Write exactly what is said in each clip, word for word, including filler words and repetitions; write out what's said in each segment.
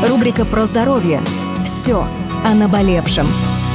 Рубрика про здоровье. Все о наболевшем.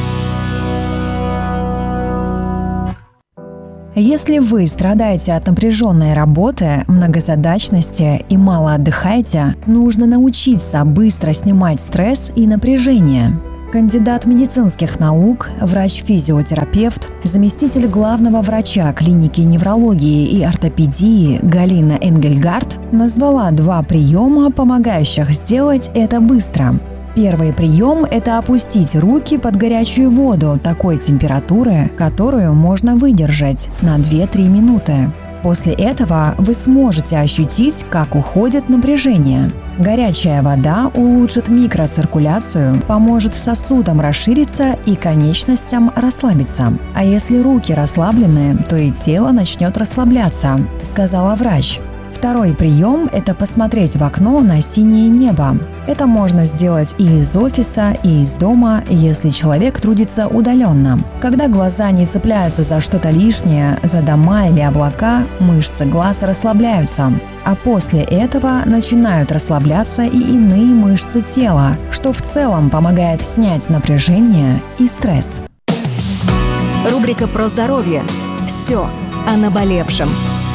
Если вы страдаете от напряженной работы, многозадачности и мало отдыхаете, нужно научиться быстро снимать стресс и напряжение. Кандидат медицинских наук, врач-физиотерапевт, заместитель главного врача клиники неврологии и ортопедии Галина Энгельгард назвала два приема, помогающих сделать это быстро. Первый прием – это опустить руки под горячую воду такой температуры, которую можно выдержать на две-три минуты. После этого вы сможете ощутить, как уходит напряжение. Горячая вода улучшит микроциркуляцию, поможет сосудам расшириться и конечностям расслабиться. А если руки расслаблены, то и тело начнет расслабляться, сказала врач. Второй прием – это посмотреть в окно на синее небо. Это можно сделать и из офиса, и из дома, если человек трудится удаленно. Когда глаза не цепляются за что-то лишнее, за дома или облака, мышцы глаз расслабляются. А после этого начинают расслабляться и иные мышцы тела, что в целом помогает снять напряжение и стресс. Рубрика про здоровье. Все о наболевшем.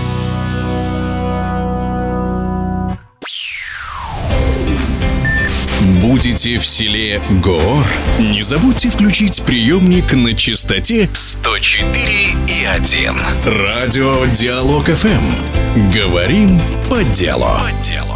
Будете в селе Гоор? Не забудьте включить приемник на частоте сто четыре и один. Радио Диалог эф эм. Говорим по делу. По делу.